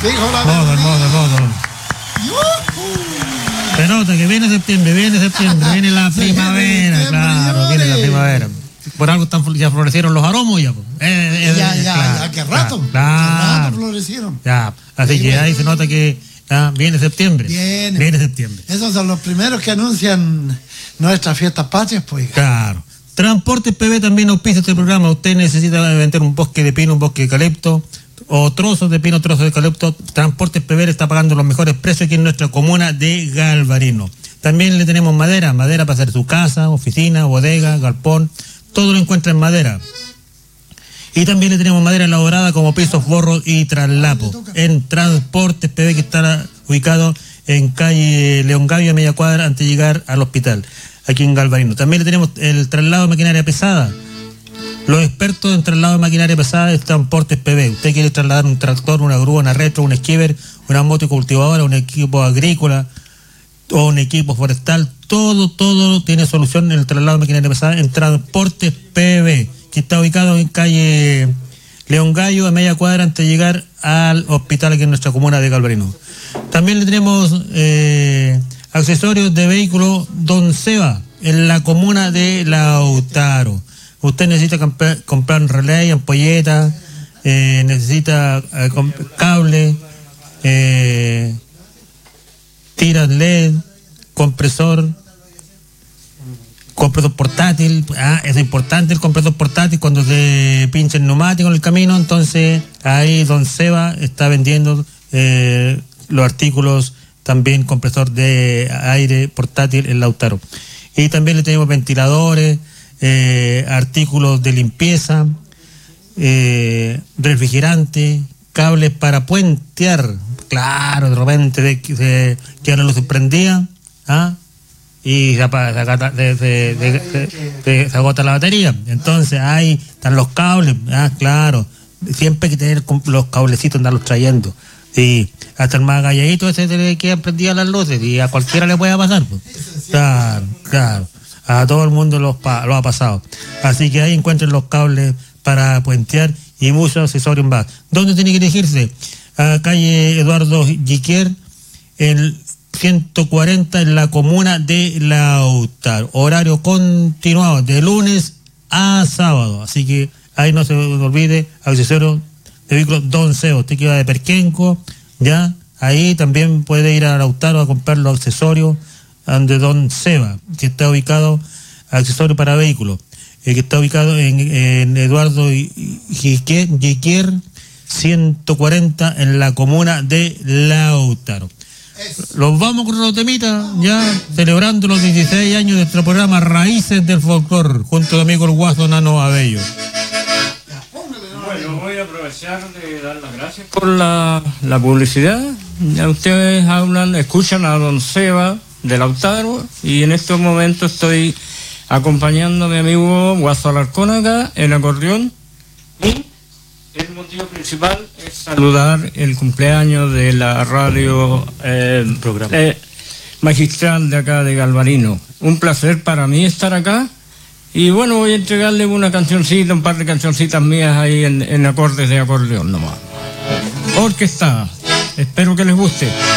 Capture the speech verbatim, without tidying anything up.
Dijo la Modo, verdad. modo, modo. Se nota que viene septiembre, viene septiembre, viene la Se viene primavera, septiembre, claro, viene la señores. primavera. Por algo están, ya florecieron los aromos ya. Pues. Eh, eh, Ya, eh, ya, claro, ya, qué rato. Claro, Qué rato claro. florecieron. Ya, así Sí, que bueno. ahí se nota que ah, viene septiembre. Viene. Viene septiembre. Esos son los primeros que anuncian nuestras fiestas patrias, pues. Claro. Transportes P B también auspicia este programa. Usted necesita vender un bosque de pino, un bosque de eucalipto, o trozos de pino, trozos de eucalipto. Transportes P B le está pagando los mejores precios aquí en nuestra comuna de Galvarino. También le tenemos madera, madera para hacer su casa, oficina, bodega, galpón. Todo lo encuentra en madera. Y también le tenemos madera elaborada como pisos, forros y traslapo. En Transportes P B, que está ubicado en calle León Gavio, a media cuadra, antes de llegar al hospital, aquí en Galvarino. También le tenemos el traslado de maquinaria pesada. Los expertos en traslado de maquinaria pesada es Transportes P B. Usted quiere trasladar un tractor, una grúa, una retro, un esquiver, una moto cultivadora, un equipo agrícola o un equipo forestal, todo, todo tiene solución en el traslado de maquinaria pesada en Transportes P B, que está ubicado en calle León Gallo, a media cuadra antes de llegar al hospital aquí en nuestra comuna de Galvarino. También le tenemos eh, accesorios de vehículo Don Seba, en la comuna de Lautaro. Usted necesita comp- comprar un relay, ampolleta, eh, necesita eh, comp- cable, eh, tiras L E D, compresor, compresor portátil. Ah, es importante el compresor portátil cuando se pincha el neumático en el camino. Entonces ahí Don Seba está vendiendo eh, los artículos, también compresor de aire portátil en Lautaro. Y también le tenemos ventiladores, eh, artículos de limpieza, eh, refrigerante, cables para puentear. Claro, de repente de, de, queda la luz prendida, ¿ah? Y se, apa- se, agata- se- se- se- se- se agota la batería. Entonces ahí están los cables, ah, claro. Siempre hay que tener com- los cablecitos, andarlos trayendo. Y hasta el más galladito ese se le quedan prendidas las luces y a cualquiera le puede pasar. Pues. Claro, claro. A todo el mundo los pa- lo ha pasado. Así que ahí encuentren los cables para puentear y muchos accesorios más. ¿Dónde tiene que dirigirse? A calle Eduardo Jiquier, el ciento cuarenta en la comuna de Lautaro. Horario continuado de lunes a sábado. Así que ahí no se olvide, accesorios de vehículos Don Seba. Usted que va de Perquenco, ya, ahí también puede ir a Lautaro a comprar los accesorios de Don Seba, que está ubicado, accesorio para vehículos, eh, que está ubicado en, en Eduardo Jiquier, ciento cuarenta en la comuna de Lautaro. Los vamos con los temitas, ya celebrando los dieciséis años de nuestro programa Raíces del Folclor, junto a mi amigo el Guaso Nano Abello. Bueno, voy a aprovechar de dar las gracias por la, la publicidad. Ya ustedes hablan, escuchan a Don Seba de Lautaro y en estos momentos estoy acompañando a mi amigo Guaso Alarcón acá, el acordeón, y el motivo principal es saludar el cumpleaños de la radio eh, eh, magistral de acá de Galvarino. Un placer para mí estar acá y bueno, voy a entregarle una cancioncita, un par de cancioncitas mías ahí en, en acordes de acordeón nomás. Orquesta, espero que les guste.